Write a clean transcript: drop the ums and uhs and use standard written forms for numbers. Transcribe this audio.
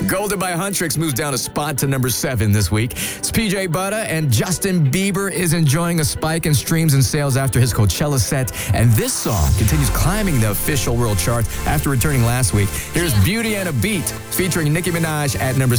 Golden by Huntrix moves down a spot to number 7 this week. It's PJ Butter, and Justin Bieber is enjoying a spike in streams and sales after his Coachella set. And this song continues climbing the official world chart after returning last week. Here's Beauty and a Beat featuring Nicki Minaj at number